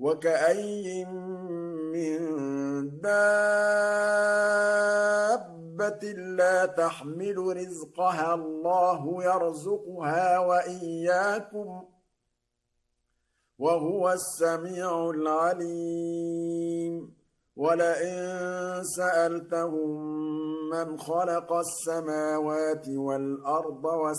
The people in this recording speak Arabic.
وكأين من دابة لا تحمل رزقها الله يرزقها وإياكم وهو السميع العليم ولئن سألتهم من خلق السماوات والأرض